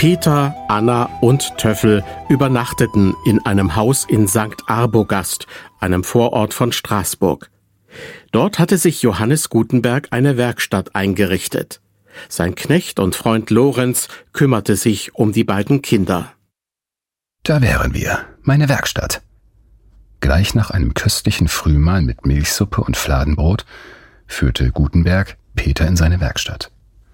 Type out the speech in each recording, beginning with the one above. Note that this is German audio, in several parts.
Peter, Anna und Töffel übernachteten in einem Haus in St. Arbogast, einem Vorort von Straßburg. Dort hatte sich Johannes Gutenberg eine Werkstatt eingerichtet. Sein Knecht und Freund Lorenz kümmerte sich um die beiden Kinder. Da wären wir, meine Werkstatt. Gleich nach einem köstlichen Frühmahl mit Milchsuppe und Fladenbrot führte Gutenberg Peter in seine Werkstatt.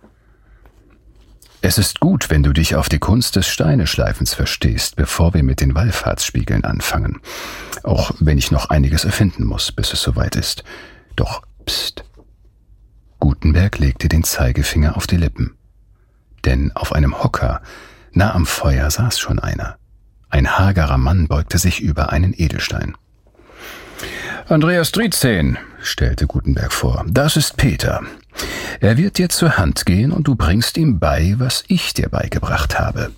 Es ist gut, wenn du dich auf die Kunst des Steineschleifens verstehst, bevor wir mit den Wallfahrtsspiegeln anfangen. Auch wenn ich noch einiges erfinden muss, bis es soweit ist. Doch, pst. Gutenberg legte den Zeigefinger auf die Lippen. Denn auf einem Hocker, nah am Feuer, saß schon einer. Ein hagerer Mann beugte sich über einen Edelstein. Andreas 13, stellte Gutenberg vor, das ist Peter. Er wird dir zur Hand gehen und du bringst ihm bei, was ich dir beigebracht habe.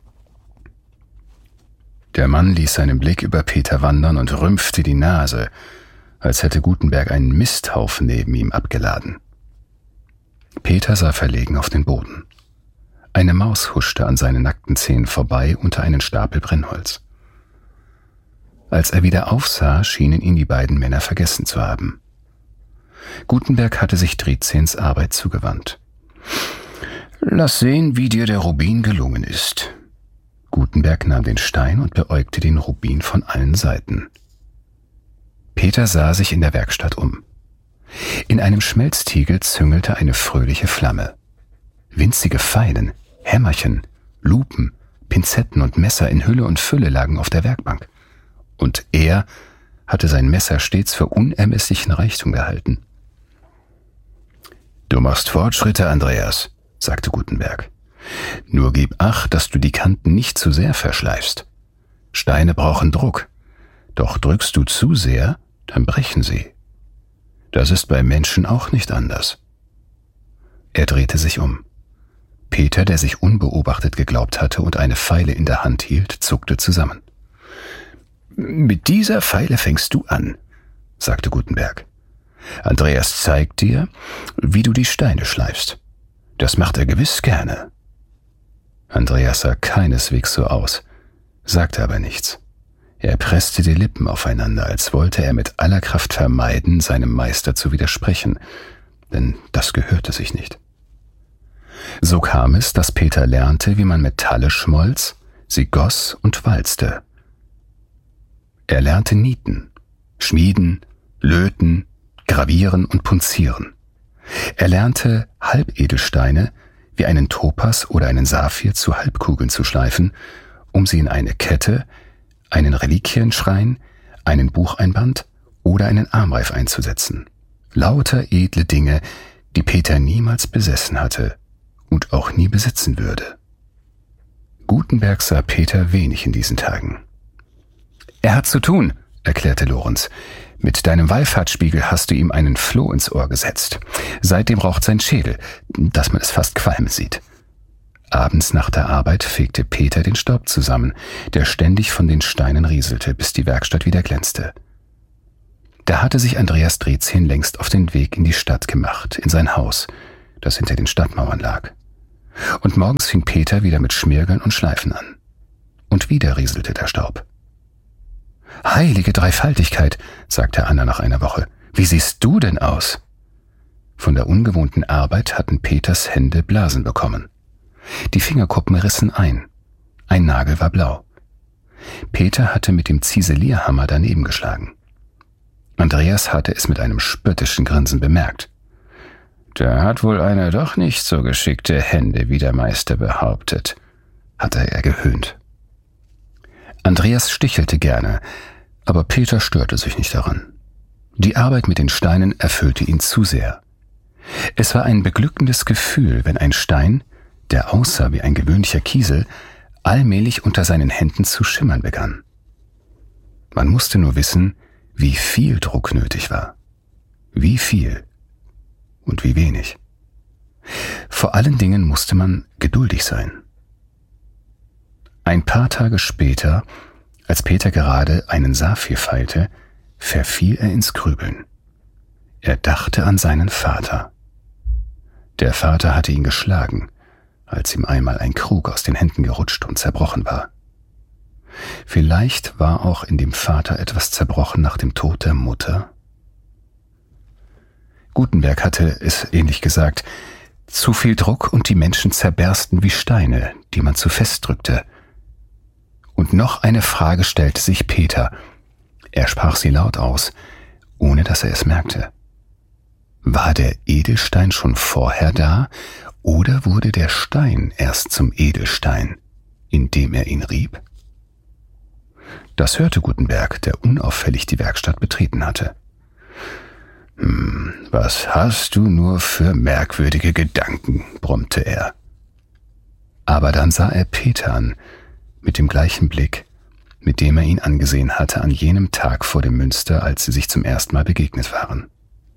Der Mann ließ seinen Blick über Peter wandern und rümpfte die Nase, als hätte Gutenberg einen Misthaufen neben ihm abgeladen. Peter sah verlegen auf den Boden. Eine Maus huschte an seinen nackten Zehen vorbei unter einen Stapel Brennholz. Als er wieder aufsah, schienen ihn die beiden Männer vergessen zu haben. Gutenberg hatte sich Drizens Arbeit zugewandt. »Lass sehen, wie dir der Rubin gelungen ist.« Gutenberg nahm den Stein und beäugte den Rubin von allen Seiten. Peter sah sich in der Werkstatt um. In einem Schmelztiegel züngelte eine fröhliche Flamme. Winzige Feilen, Hämmerchen, Lupen, Pinzetten und Messer in Hülle und Fülle lagen auf der Werkbank. Und er hatte sein Messer stets für unermesslichen Reichtum gehalten. »Du machst Fortschritte, Andreas«, sagte Gutenberg. »Nur gib Acht, dass du die Kanten nicht zu sehr verschleifst. Steine brauchen Druck, doch drückst du zu sehr, dann brechen sie. Das ist bei Menschen auch nicht anders.« Er drehte sich um. Peter, der sich unbeobachtet geglaubt hatte und eine Feile in der Hand hielt, zuckte zusammen. »Mit dieser Feile fängst du an«, sagte Gutenberg. »Andreas zeigt dir, wie du die Steine schleifst. Das macht er gewiss gerne.« Andreas sah keineswegs so aus, sagte aber nichts. Er presste die Lippen aufeinander, als wollte er mit aller Kraft vermeiden, seinem Meister zu widersprechen, denn das gehörte sich nicht. So kam es, dass Peter lernte, wie man Metalle schmolz, sie goss und walzte. Er lernte nieten, schmieden, löten, gravieren und punzieren. Er lernte Halbedelsteine wie einen Topas oder einen Saphir zu Halbkugeln zu schleifen, um sie in eine Kette, einen Reliquienschrein, einen Bucheinband oder einen Armreif einzusetzen. Lauter edle Dinge, die Peter niemals besessen hatte und auch nie besitzen würde. Gutenberg sah Peter wenig in diesen Tagen. »Er hat zu tun«, erklärte Lorenz. »Mit deinem Wallfahrtsspiegel hast du ihm einen Floh ins Ohr gesetzt. Seitdem raucht sein Schädel, dass man es fast qualmen sieht.« Abends nach der Arbeit fegte Peter den Staub zusammen, der ständig von den Steinen rieselte, bis die Werkstatt wieder glänzte. Da hatte sich Andreas Dritzehn längst auf den Weg in die Stadt gemacht, in sein Haus, das hinter den Stadtmauern lag. Und morgens fing Peter wieder mit Schmirgeln und Schleifen an. Und wieder rieselte der Staub. »Heilige Dreifaltigkeit«, sagte Anna nach einer Woche, »wie siehst du denn aus?« Von der ungewohnten Arbeit hatten Peters Hände Blasen bekommen. Die Fingerkuppen rissen ein. Ein Nagel war blau. Peter hatte mit dem Ziselierhammer daneben geschlagen. Andreas hatte es mit einem spöttischen Grinsen bemerkt. »Da hat wohl einer doch nicht so geschickte Hände, wie der Meister behauptet«, hatte er gehöhnt. Andreas stichelte gerne, aber Peter störte sich nicht daran. Die Arbeit mit den Steinen erfüllte ihn zu sehr. Es war ein beglückendes Gefühl, wenn ein Stein, der aussah wie ein gewöhnlicher Kiesel, allmählich unter seinen Händen zu schimmern begann. Man musste nur wissen, wie viel Druck nötig war. Wie viel und wie wenig. Vor allen Dingen musste man geduldig sein. Ein paar Tage später, als Peter gerade einen Saphir feilte, verfiel er ins Grübeln. Er dachte an seinen Vater. Der Vater hatte ihn geschlagen, als ihm einmal ein Krug aus den Händen gerutscht und zerbrochen war. Vielleicht war auch in dem Vater etwas zerbrochen nach dem Tod der Mutter. Gutenberg hatte es ähnlich gesagt: Zu viel Druck und die Menschen zerbersten wie Steine, die man zu fest drückte. Und noch eine Frage stellte sich Peter. Er sprach sie laut aus, ohne dass er es merkte. War der Edelstein schon vorher da, oder wurde der Stein erst zum Edelstein, indem er ihn rieb? Das hörte Gutenberg, der unauffällig die Werkstatt betreten hatte. Was hast du nur für merkwürdige Gedanken, brummte er. Aber dann sah er Peter an, mit dem gleichen Blick, mit dem er ihn angesehen hatte an jenem Tag vor dem Münster, als sie sich zum ersten Mal begegnet waren.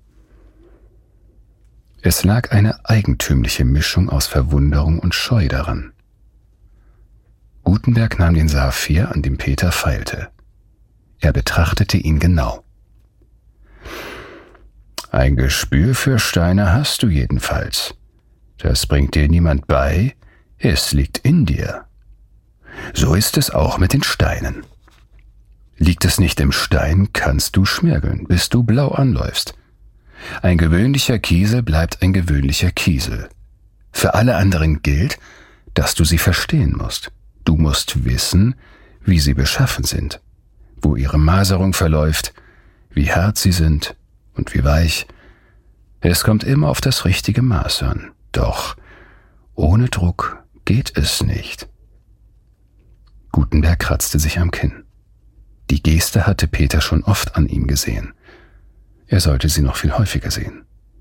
Es lag eine eigentümliche Mischung aus Verwunderung und Scheu daran. Gutenberg nahm den Saphir, an dem Peter feilte. Er betrachtete ihn genau. Ein Gespür für Steine hast du jedenfalls. Das bringt dir niemand bei, es liegt in dir. So ist es auch mit den Steinen. Liegt es nicht im Stein, kannst du schmirgeln, bis du blau anläufst. Ein gewöhnlicher Kiesel bleibt ein gewöhnlicher Kiesel. Für alle anderen gilt, dass du sie verstehen musst. Du musst wissen, wie sie beschaffen sind, wo ihre Maserung verläuft, wie hart sie sind und wie weich. Es kommt immer auf das richtige Maß an. Doch ohne Druck geht es nicht. Gutenberg kratzte sich am Kinn. Die Geste hatte Peter schon oft an ihm gesehen. Er sollte sie noch viel häufiger sehen.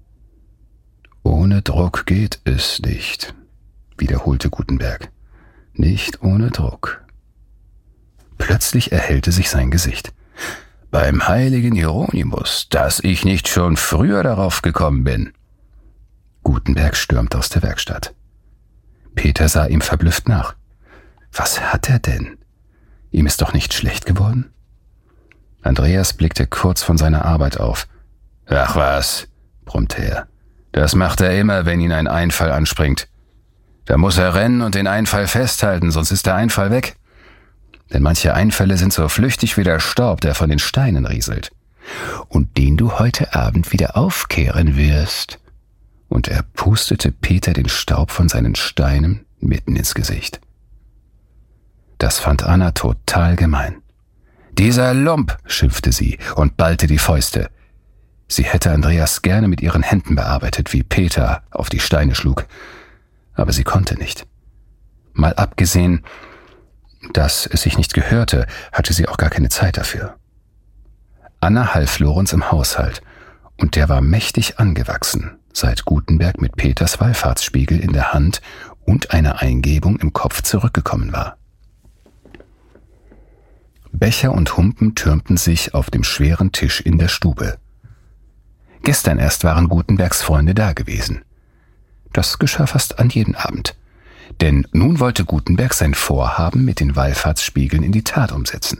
Ohne Druck geht es nicht, wiederholte Gutenberg. Nicht ohne Druck. Plötzlich erhellte sich sein Gesicht. Beim heiligen Hieronymus, dass ich nicht schon früher darauf gekommen bin. Gutenberg stürmte aus der Werkstatt. Peter sah ihm verblüfft nach. Was hat er denn? Ihm ist doch nicht schlecht geworden? Andreas blickte kurz von seiner Arbeit auf. Ach was, brummte er. Das macht er immer, wenn ihn ein Einfall anspringt. Da muss er rennen und den Einfall festhalten, sonst ist der Einfall weg. Denn manche Einfälle sind so flüchtig wie der Staub, der von den Steinen rieselt. Und den du heute Abend wieder aufkehren wirst. Und er pustete Peter den Staub von seinen Steinen mitten ins Gesicht. Das fand Anna total gemein. »Dieser Lump«, schimpfte sie und ballte die Fäuste. Sie hätte Andreas gerne mit ihren Händen bearbeitet, wie Peter auf die Steine schlug. Aber sie konnte nicht. Mal abgesehen, dass es sich nicht gehörte, hatte sie auch gar keine Zeit dafür. Anna half Lorenz im Haushalt, und der war mächtig angewachsen, seit Gutenberg mit Peters Wallfahrtsspiegel in der Hand und einer Eingebung im Kopf zurückgekommen war. Becher und Humpen türmten sich auf dem schweren Tisch in der Stube. Gestern erst waren Gutenbergs Freunde da gewesen. Das geschah fast an jedem Abend. Denn nun wollte Gutenberg sein Vorhaben mit den Wallfahrtsspiegeln in die Tat umsetzen.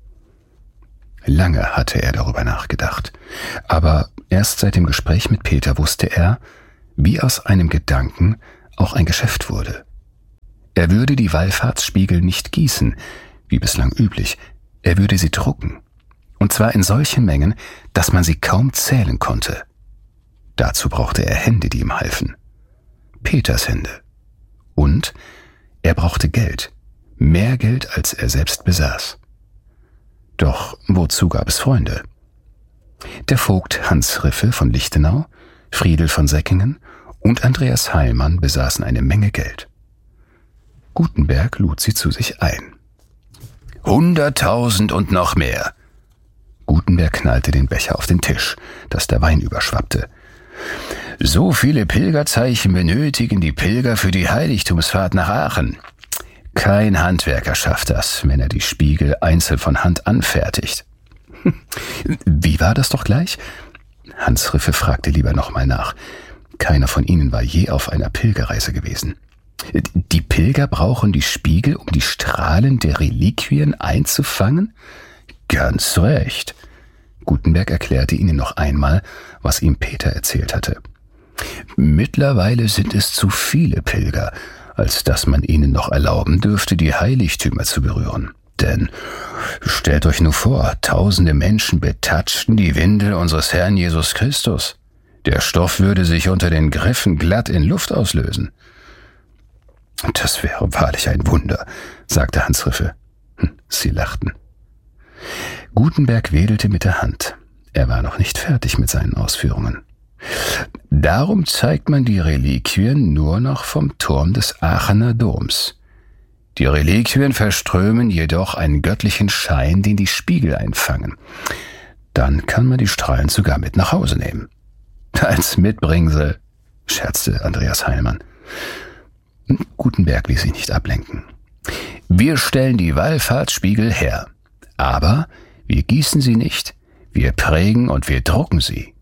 Lange hatte er darüber nachgedacht, aber erst seit dem Gespräch mit Peter wusste er, wie aus einem Gedanken auch ein Geschäft wurde. Er würde die Wallfahrtsspiegel nicht gießen, wie bislang üblich, er würde sie drucken, und zwar in solchen Mengen, dass man sie kaum zählen konnte. Dazu brauchte er Hände, die ihm halfen. Peters Hände. Und er brauchte Geld, mehr Geld, als er selbst besaß. Doch wozu gab es Freunde? Der Vogt Hans Riffel von Lichtenau, Friedel von Säckingen und Andreas Heilmann besaßen eine Menge Geld. Gutenberg lud sie zu sich ein. 100.000 und noch mehr. Gutenberg knallte den Becher auf den Tisch, dass der Wein überschwappte. So viele Pilgerzeichen benötigen die Pilger für die Heiligtumsfahrt nach Aachen. Kein Handwerker schafft das, wenn er die Spiegel einzeln von Hand anfertigt. Wie war das doch gleich? Hans Riffe fragte lieber nochmal nach. Keiner von ihnen war je auf einer Pilgerreise gewesen. Die Pilger brauchen die Spiegel, um die Strahlen der Reliquien einzufangen? Ganz recht. Gutenberg erklärte ihnen noch einmal, was ihm Peter erzählt hatte. Mittlerweile sind es zu viele Pilger, als dass man ihnen noch erlauben dürfte, die Heiligtümer zu berühren. Denn stellt euch nur vor, tausende Menschen betatschten die Windel unseres Herrn Jesus Christus. Der Stoff würde sich unter den Griffen glatt in Luft auslösen. Das wäre wahrlich ein Wunder, sagte Hans Riffe. Sie lachten. Gutenberg wedelte mit der Hand. Er war noch nicht fertig mit seinen Ausführungen. Darum zeigt man die Reliquien nur noch vom Turm des Aachener Doms. Die Reliquien verströmen jedoch einen göttlichen Schein, den die Spiegel einfangen. Dann kann man die Strahlen sogar mit nach Hause nehmen. Als Mitbringsel, scherzte Andreas Heilmann. Gutenberg ließ sich nicht ablenken. Wir stellen die Wallfahrtsspiegel her, aber wir gießen sie nicht, wir prägen und wir drucken sie.